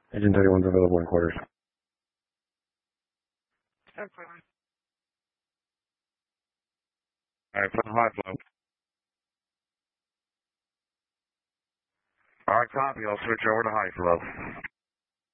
Engine 31's available in quarters. Alright, put the high flow. Alright, copy. I'll switch over to high flow.